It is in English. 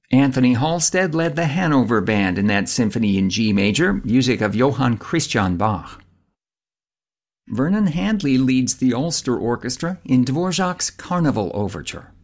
Anthony Halstead led the Hanover Band in that symphony in G major, music of Johann Christian Bach. Vernon Handley leads the Ulster Orchestra in Dvorak's Carnival Overture.